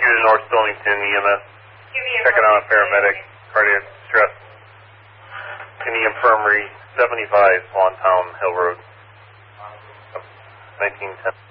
to North Stonington EMS. Checking on a paramedic, cardiac stress. In the infirmary, 75 Swantown Hill Road. 1910.